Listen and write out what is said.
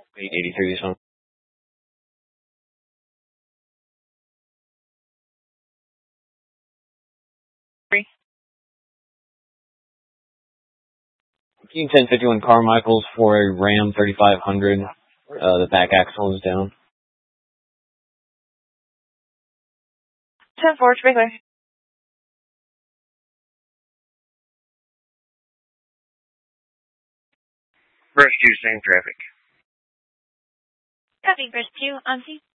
883 this one. King 1051 Carmichael's for a Ram 3500. The back axle is down. 10-4, regular. Brush 2, same traffic. Copy, Brush 2, on scene.